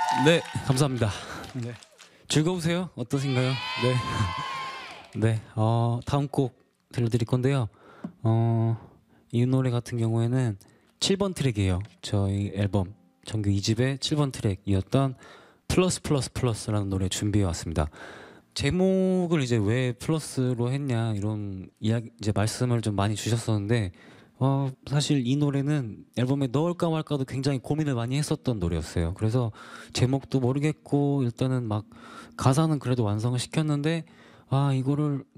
네, 감사합니다. 네. 즐거우세요? 어떠신가요? 네. 네, 다음 곡 들려드릴 건데요. 이 노래 같은 경우에는 7번 트랙이에요. 저희 앨범 정규 2집의 7번 트랙이었던 플러스 플러스 플러스라는 노래 준비해 왔습니다. 제목을 이제 왜 플러스로 했냐 이런 이야기 이제 말씀을 좀 많이 주셨었는데 사실 이 노래는 앨범에 넣을까 말까도 굉장히 고민을 많이 했었던 노래였어요. 그래서 제목도 모르겠고 일단은 막 가사는 그래도 완성을 시켰는데 이거를